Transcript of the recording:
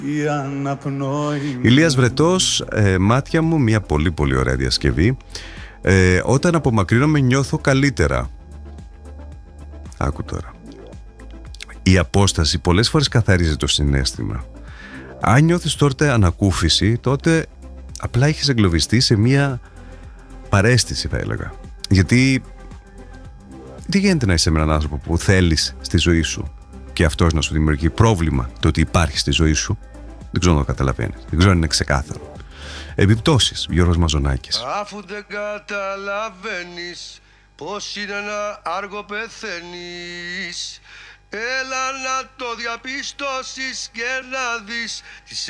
Ηλίας Βρετός, μάτια μου, μια πολύ πολύ ωραία διασκευή. Όταν απομακρύνομαι νιώθω καλύτερα. Άκου τώρα. Η απόσταση πολλές φορές καθαρίζει το συναίσθημα. Αν νιώθεις τότε ανακούφιση, τότε απλά έχεις εγκλωβιστεί σε μια παρέστηση, θα έλεγα. Γιατί τι γίνεται να είσαι με έναν άνθρωπο που θέλεις στη ζωή σου και αυτός να σου δημιουργεί πρόβλημα το ότι υπάρχει στη ζωή σου? Δεν ξέρω να το καταλαβαίνεις. Δεν ξέρω αν είναι ξεκάθαρο. Επιπτώσεις, Γιώργος Μαζονάκης. Αφού δεν καταλαβαίνεις πως είναι να άργο πεθαίνεις, έλα να το διαπιστώσεις και να δεις τις